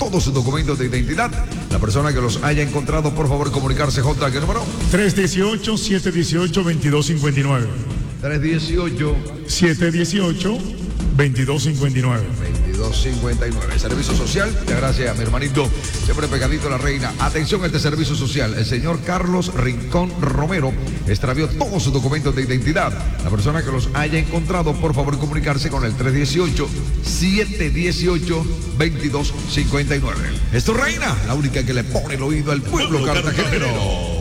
todos sus documentos de identidad. La persona que los haya encontrado, por favor, comunicarse. J, ¿qué número? 318-718-2259. 318-718-2259. 2259. Servicio social. Muchas gracias, mi hermanito. Siempre pegadito a la reina. Atención a este servicio social. El señor Carlos Rincón Romero extravió todos sus documentos de identidad. La persona que los haya encontrado, por favor, comunicarse con el 318-718-2259. Esto, reina, la única que le pone el oído al pueblo cartagenero.